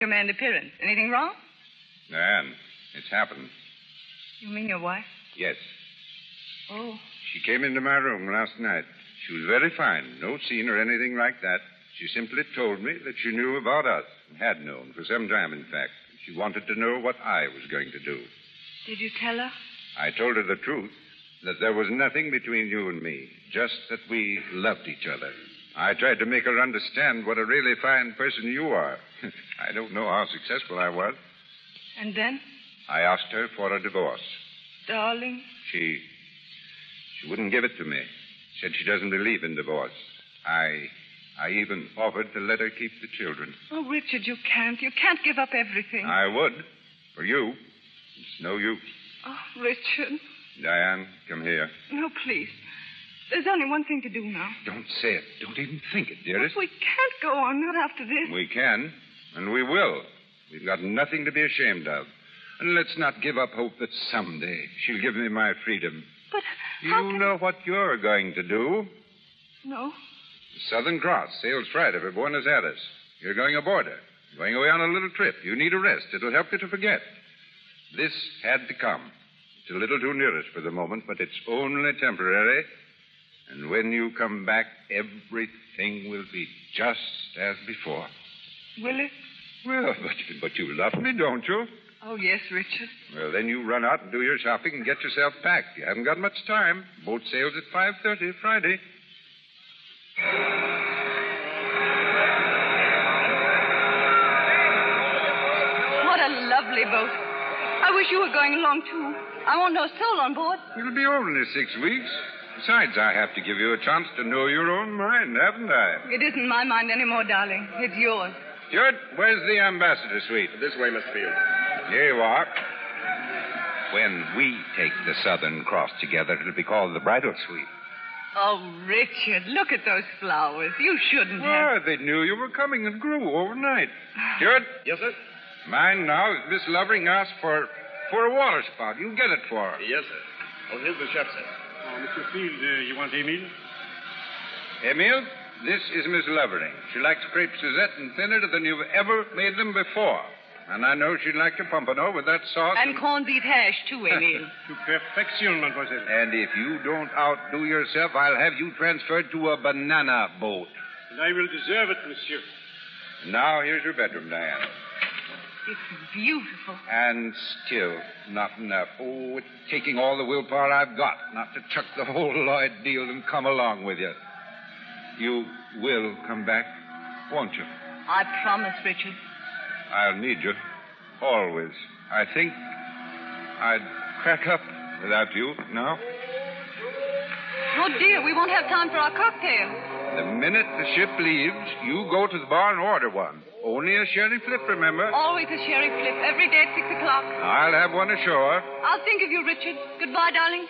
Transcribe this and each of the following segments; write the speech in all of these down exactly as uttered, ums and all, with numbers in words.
Command appearance. Anything wrong? Diane, it's happened. You mean your wife? Yes. Oh. She came into my room last night. She was very fine. No scene or anything like that. She simply told me that she knew about us. Had known for some time, in fact. She wanted to know what I was going to do. Did you tell her? I told her the truth, that there was nothing between you and me, just that we loved each other. I tried to make her understand what a really fine person you are. I don't know how successful I was. And then? I asked her for a divorce. Darling? She... she wouldn't give it to me. Said she doesn't believe in divorce. I... I even offered to let her keep the children. Oh, Richard, you can't. You can't give up everything. I would. For you. It's no use. Oh, Richard. Diane, come here. No, please. There's only one thing to do now. Don't say it. Don't even think it, dearest. But we can't go on, not after this. We can, and we will. We've got nothing to be ashamed of. And let's not give up hope that someday she'll give me my freedom. But you how can... know what you're going to do. No. The Southern Cross sails Friday for Buenos Aires. You're going aboard her. Going away on a little trip. You need a rest. It'll help you to forget. This had to come. It's a little too near us for the moment, but it's only temporary. And when you come back, everything will be just as before. Will it? Well, but, but you love me, don't you? Oh, yes, Richard. Well, then you run out and do your shopping and get yourself packed. You haven't got much time. Boat sails at five thirty Friday. What a lovely boat. I wish you were going along, too. I want no soul on board. It'll be only six weeks. Besides, I have to give you a chance to know your own mind, haven't I? It isn't my mind anymore, darling. It's yours. Stuart, where's the ambassador suite? This way, Mister Field. Here you are. When we take the Southern Cross together, it'll be called the Bridal Suite. Oh, Richard, look at those flowers. You shouldn't have. Well, they knew you were coming and grew overnight. Stuart? Yes, sir? Mine now is Miss Lovering asked for, for a water spout. You get it for her. Yes, sir. Oh, here's the chef, sir. Oh, Mister Field, uh, you want Emile? Emile, this is Miss Lovering. She likes crepe Suzette and thinner than you've ever made them before. And I know she'd like a pompano with that sauce. And, and... corned beef hash, too, Emile. To perfection, mademoiselle. And if you don't outdo yourself, I'll have you transferred to a banana boat. And I will deserve it, monsieur. Now, here's your bedroom, Diane. It's beautiful. And still not enough. Oh, it's taking all the willpower I've got not to chuck the whole Lloyd deal and come along with you. You will come back, won't you? I promise, Richard. I'll need you. Always. I think I'd crack up without you now. Oh, dear, we won't have time for our cocktail. The minute the ship leaves, you go to the bar and order one. Only a sherry flip, remember? Always a sherry flip, every day at six o'clock. I'll have one ashore. I'll think of you, Richard. Goodbye, darling.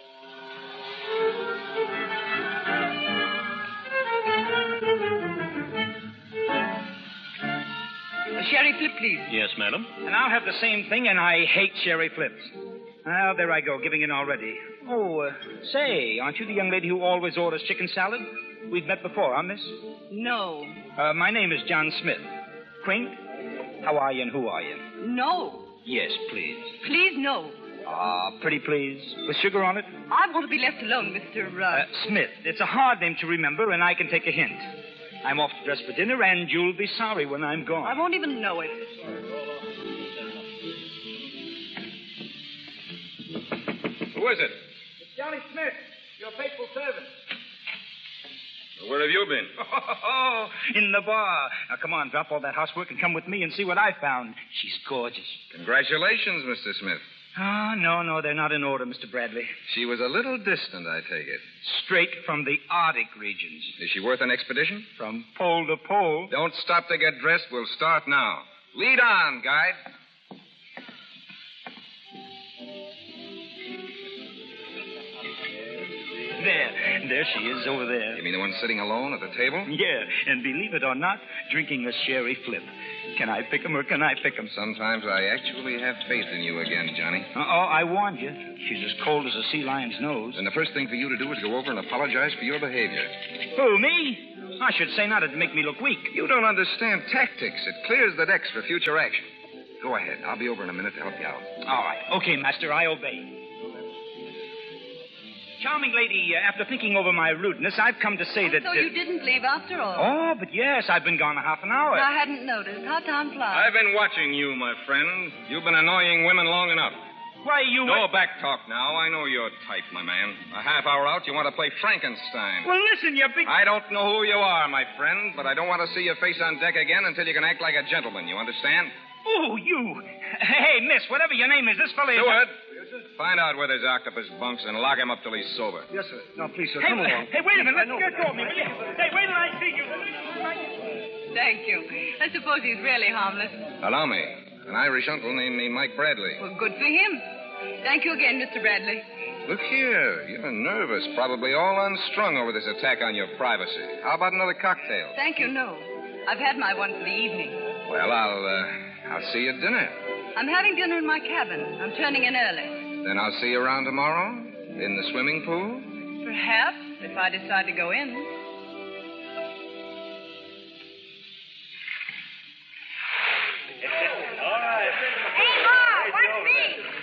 A sherry flip, please. Yes, madam. And I'll have the same thing, and I hate sherry flips. Well, there I go, giving in already. Oh, uh, say, aren't you the young lady who always orders chicken salad? We've met before, huh, miss? No. Uh, my name is John Smith. Quaint? How are you and who are you? No. Yes, please. Please, no. Ah, pretty please. With sugar on it? I want to be left alone, Mister Uh... Uh, Smith. It's a hard name to remember, and I can take a hint. I'm off to dress for dinner, and you'll be sorry when I'm gone. I won't even know it. Who is it? It's Johnny Smith, your faithful servant. Where have you been? Oh, in the bar. Now, come on, drop all that housework and come with me and see what I found. She's gorgeous. Congratulations, Mister Smith. Ah, oh, no, no, they're not in order, Mister Bradley. She was a little distant, I take it. Straight from the Arctic regions. Is she worth an expedition? From pole to pole. Don't stop to get dressed. We'll start now. Lead on, guide. There. There she is over there. You mean the one sitting alone at the table? Yeah, and believe it or not, drinking a sherry flip. Can I pick 'em or can I pick 'em? Sometimes I actually have faith in you again, Johnny. Uh-oh, I warned you. She's as cold as a sea lion's nose. And the first thing for you to do is go over and apologize for your behavior. Who, me? I should say not. It'd make me look weak. You don't understand tactics. It clears the decks for future action. Go ahead. I'll be over in a minute to help you out. All right. Okay, Master, I obey. Charming lady, uh, after thinking over my rudeness, I've come to say Oh, that... so uh, you didn't leave after all? Oh, but yes, I've been gone a half an hour. I hadn't noticed. How time flies. I've been watching you, my friend. You've been annoying women long enough. Why, you... No back talk now. I know your type, my man. A half hour out, you want to play Frankenstein. Well, listen, you big... I don't know who you are, my friend, but I don't want to see your face on deck again until you can act like a gentleman. You understand? Oh, you... Hey, miss, whatever your name is, this fella is... Stewart, find out where there's octopus bunks and lock him up till he's sober. Yes, sir. No, please, sir. Hey, Come along. hey, wait a minute. Let go of me, will you? Hey, wait till I see you. Thank you. I suppose he's really harmless. Allow me. An Irish uncle named me Mike Bradley. Well, good for him. Thank you again, Mister Bradley. Look here. You're nervous, probably all unstrung over this attack on your privacy. How about another cocktail? Thank you, no. I've had my one for the evening. Well, I'll, uh, I'll see you at dinner. I'm having dinner in my cabin. I'm turning in early. Then I'll see you around tomorrow in the swimming pool. Perhaps, if I decide to go in. Hey, Ma, what's me?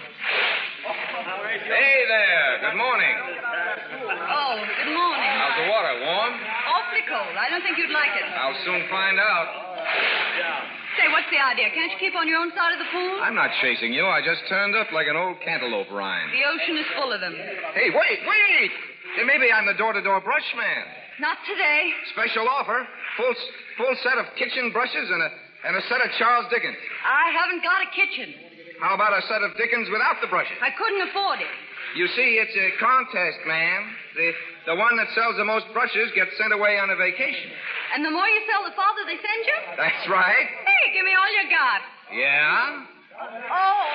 Hey there. Good morning. Oh, good morning. How's the water? Warm? Awfully cold. I don't think you'd like it. I'll soon find out. Say, what's the idea? Can't you keep on your own side of the pool? I'm not chasing you. I just turned up like an old cantaloupe rind. The ocean is full of them. Hey, wait, wait! Then maybe I'm the door-to-door brush man. Not today. Special offer. Full full set of kitchen brushes and a and a set of Charles Dickens. I haven't got a kitchen. How about a set of Dickens without the brushes? I couldn't afford it. You see, it's a contest, ma'am. The the one that sells the most brushes gets sent away on a vacation. And the more you sell, the farther they send you? That's right. Hey, give me all you got. Yeah? Oh.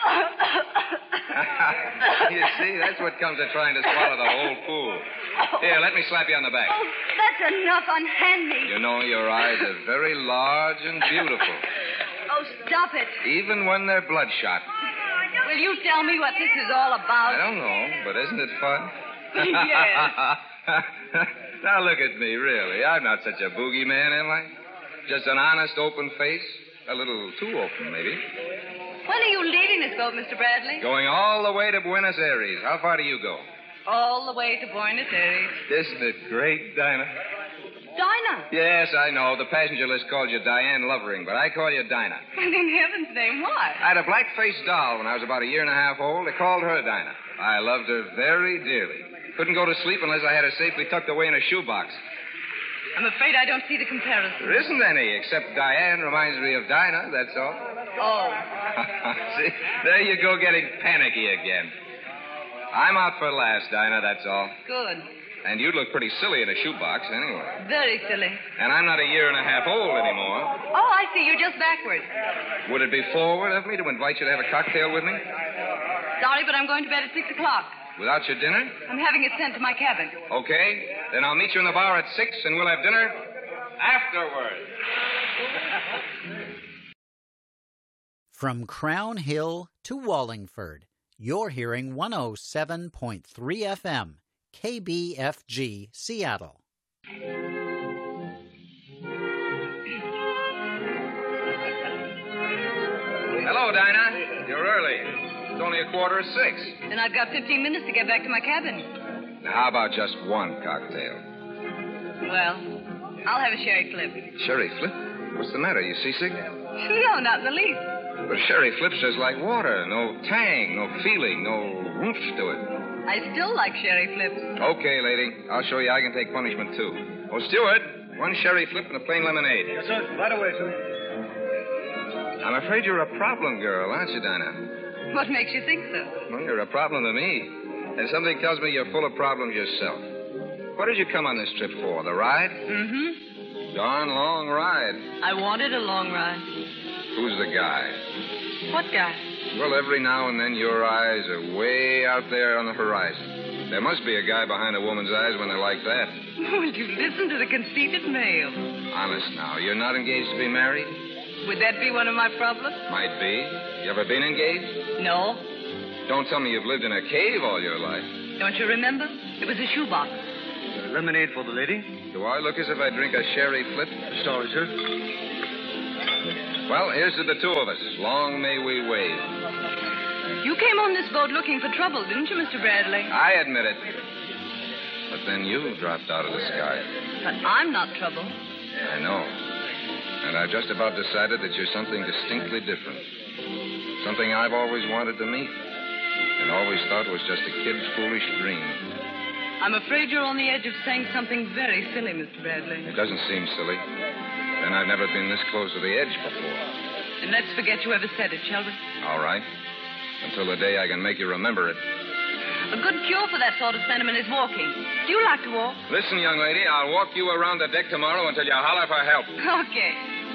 You see, that's what comes of trying to swallow the whole pool. Here, let me slap you on the back. Oh, that's enough. Unhand me. You know, your eyes are very large and beautiful, Oh, stop it. even when they're bloodshot. Will you tell me what this is all about? I don't know, but isn't it fun? Yes. Now look at me, really. I'm not such a boogeyman, am I? Just an honest, open face. A little too open, maybe. When are you leaving this boat, Mister Bradley? Going all the way to Buenos Aires. How far do you go? All the way to Buenos Aires. Isn't it great, Dinah? Dinah. Yes, I know. The passenger list called you Diane Lovering, but I call you Dinah. And in heaven's name, why? I had a black-faced doll when I was about a year and a half old. They called her Dinah. I loved her very dearly. Couldn't go to sleep unless I had her safely tucked away in a shoebox. I'm afraid I don't see the comparison. There isn't any, except Diane reminds me of Dinah, that's all. Oh. See, there you go getting panicky again. I'm out for last, Dinah, that's all. Good. And you'd look pretty silly in a shoebox anyway. Very silly. And I'm not a year and a half old anymore. Oh, I see. You're just backward. Would it be forward of me to invite you to have a cocktail with me? Sorry, but I'm going to bed at six o'clock. Without your dinner? I'm having it sent to my cabin. Okay. Then I'll meet you in the bar at six, and we'll have dinner afterward. From Crown Hill to Wallingford, you're hearing one oh seven point three F M, K B F G, Seattle. Hello, Dinah. You're early. It's only a quarter of six. Then I've got fifteen minutes to get back to my cabin. Now, how about just one cocktail? Well, I'll have a sherry flip. Sherry flip? What's the matter? You seasick? No, not in the least. But sherry flip's just like water. No tang, no feeling, no oomph to it. I still like sherry flips. Okay, lady. I'll show you I can take punishment, too. Oh, Stewart, one sherry flip and a plain lemonade. Yes, sir. Right away, sir. I'm afraid you're a problem girl, aren't you, Dinah? What makes you think so? Well, you're a problem to me. And something tells me you're full of problems yourself. What did you come on this trip for? The ride? Mm-hmm. Darn long ride. I wanted a long ride. Who's the guy? What guy? Well, every now and then your eyes are way out there on the horizon. There must be a guy behind a woman's eyes when they're like that. Will you listen to the conceited male? Honest now, you're not engaged to be married? Would that be one of my problems? Might be. You ever been engaged? No. Don't tell me you've lived in a cave all your life. Don't you remember? It was a shoebox. lemonade for the lady. Do I look as if I drink a sherry flip? Sorry, sir. Well, here's to the two of us. Long may we wave. You came on this boat looking for trouble, didn't you, Mister Bradley? I admit it. But then you dropped out of the sky. But I'm not trouble. I know. And I've just about decided that you're something distinctly different. Something I've always wanted to meet. And always thought was just a kid's foolish dream. I'm afraid you're on the edge of saying something very silly, Mister Bradley. It doesn't seem silly. Then I've never been this close to the edge before. And let's forget you ever said it, shall we? All right. Until the day I can make you remember it. A good cure for that sort of sentiment is walking. Do you like to walk? Listen, young lady, I'll walk you around the deck tomorrow until you holler for help. Okay.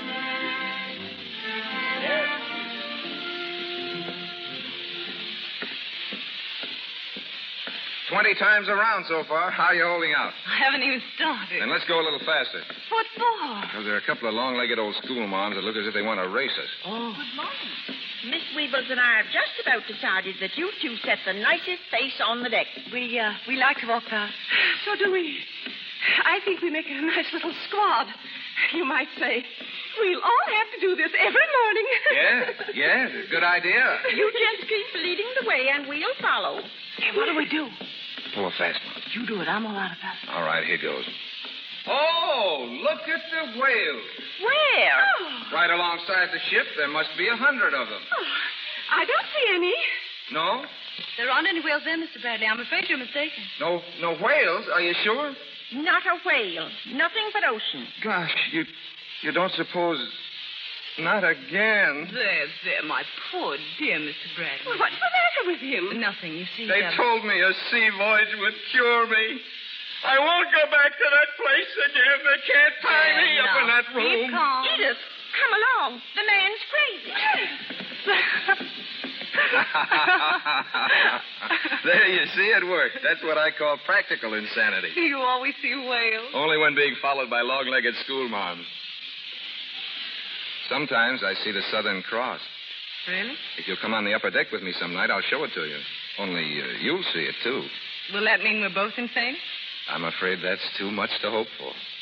Twenty times around so far. How are you holding out? I haven't even started. Then let's go a little faster. What for? Because there are a couple of long-legged old school moms that look as if they want to race us. Oh. Good morning. Miss Weebles and I have just about decided that you two set the nicest face on the deck. We, uh, we like to walk fast. So do we. I think we make a nice little squad, you might say. We'll all have to do this every morning. Yeah, yeah, good idea. You just keep leading the way and we'll follow. Hey, what do we do? Pull a fast one. You do it. I'm all out of fast. All right, here goes. Oh, look at the whales. Where? Oh, Right alongside the ship, there must be a hundred of them. oh, I don't see any. No? There aren't any whales there, Mister Bradley. I'm afraid you're mistaken. No, no whales? Are you sure? Not a whale. Nothing but ocean. Gosh, you, you don't suppose... Not again. There, there, my poor dear Mister Bradley. Well, what's the matter with him? Nothing, you see. They um, told me a sea voyage would cure me. I won't go back to that place again. They can't tie me there, up now, in that room. Keep calm. Edith, come along. The man's crazy. There, you see, it worked. That's what I call practical insanity. You always see whales. Only when being followed by long-legged school moms. Sometimes I see the Southern Cross. Really? If you'll come on the upper deck with me some night, I'll show it to you. Only uh, you'll see it, too. Will that mean we're both in fame? I'm afraid that's too much to hope for.